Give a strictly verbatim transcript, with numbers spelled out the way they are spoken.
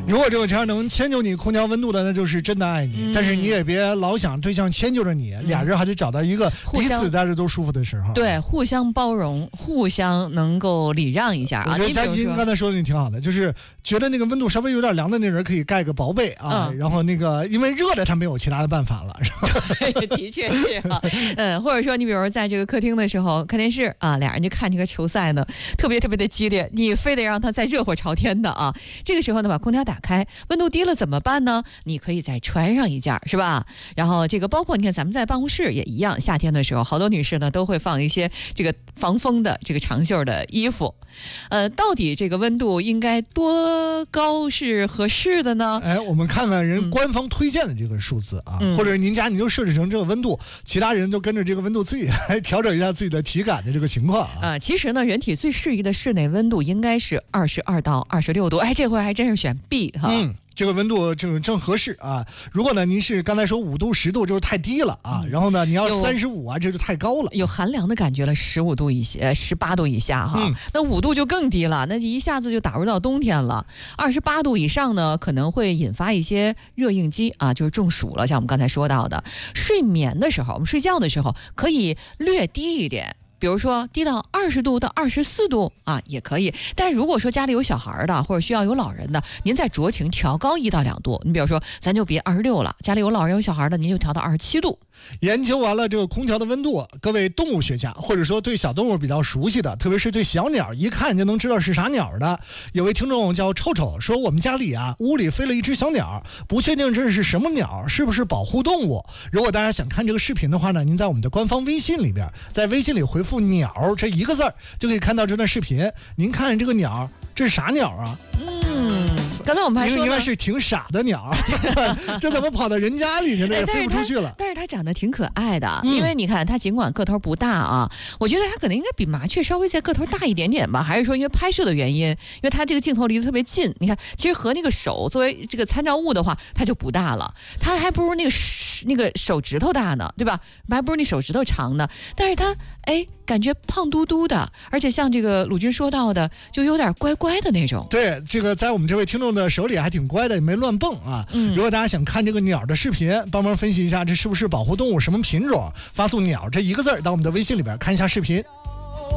如果这个天能迁就你空调温度的，那就是真的爱你。嗯、但是你也别老想对象迁就着你，嗯、俩人还得找到一个彼此待着都舒服的时候。 对，互相包容，互相能够礼让一下啊。 我觉得佳琪刚才说的挺好的，就是觉得那个温度稍微有点凉的那人可以盖个薄被啊，嗯、然后那个因为热的他没有其他的办法了。 对，的确是啊，嗯，或者说你比如在这个客厅的时候看电视啊，俩人就看这个球赛呢，特别特别的激烈，你非得让他再热火朝天的啊。这个时候呢，把空调打开，温度低了怎么办呢？你可以再穿上一件，是吧？然后这个包括你看咱们在办公室也一样，夏天的时候，好多女士呢都会放一些这个防风的这个长袖的衣服。呃，到底这个温度应该多高是合适的呢？ 哎，我们看看人官方推荐的这个数字啊，嗯、或者您家你就设置成这个温度，其他人都跟着这个温度自己来调整一下自己的体感的这个情况啊。 呃，其实呢，人体最适宜的室内温度应该是二十二到二十六度。哎，这回还真是选 B 哈。 嗯。这个温度正正合适啊！如果呢您是刚才说五度十度就是太低了啊，嗯、然后呢你要三十五啊，这就太高了， 有寒凉的感觉了，十五度以下，十八度以下哈，嗯、那五度就更低了，那一下子就打入到冬天了。二十八度以上呢，可能会引发一些热应激啊，就是中暑了。像我们刚才说到的，睡眠的时候，我们睡觉的时候可以略低一点。比如说低到二十度到二十四度啊，也可以。但如果说家里有小孩的，或者需要有老人的，您再酌情调高一到两度。你比如说，咱就别二十六了，家里有老人有小孩的，您就调到二十七度。 研究完了这个空调的温度，各位动物学家或者说对小动物比较熟悉的，特别是对小鸟一看就能知道是啥鸟的，有位听众叫臭臭说，我们家里啊屋里飞了一只小鸟，不确定这是什么鸟，是不是保护动物。如果大家想看这个视频的话呢，您在我们的官方微信里边，在微信里回复鸟这一个字就可以看到这段视频。您看这个鸟，这是啥鸟啊？ 嗯，刚才我们还说应该是挺傻的鸟，这怎么跑到人家里去了，也飞不出去了。 但是它长得挺可爱的，嗯、因为你看它尽管个头不大啊，我觉得它可能应该比麻雀稍微再个头大一点点吧，还是说因为拍摄的原因，因为它这个镜头离得特别近，你看其实和那个手作为这个参照物的话，它就不大了，它还不如那个那个手指头大呢，对吧？还不如你手指头长呢，但是它哎感觉胖嘟嘟的，而且像这个鲁军说到的，就有点乖乖的那种。 对，这个在我们这位听众的手里还挺乖的，也没乱蹦啊。嗯，如果大家想看这个鸟的视频，帮忙分析一下这是不是保护动物，什么品种，发送鸟这一个字到我们的微信里边看一下视频。